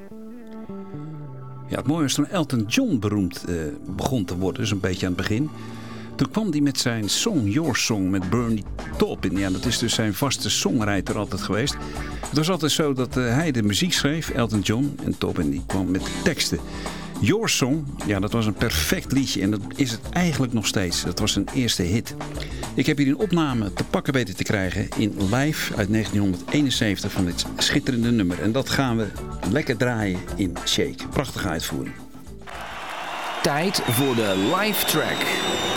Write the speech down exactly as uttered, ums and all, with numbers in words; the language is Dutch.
Ja, het mooie was toen Elton John beroemd uh, begon te worden, dus een beetje aan het begin. Toen kwam hij met zijn song Your Song met Bernie Taupin. Ja, dat is dus zijn vaste songwriter altijd geweest. Het was altijd zo dat uh, hij de muziek schreef, Elton John, en Taupin die kwam met de teksten. Your Song, ja, dat was een perfect liedje en dat is het eigenlijk nog steeds. Dat was een eerste hit. Ik heb hier een opname te pakken weten te krijgen in live uit negentien eenenzeventig van dit schitterende nummer. En dat gaan we lekker draaien in Shake. Prachtige uitvoering. Tijd voor de live track.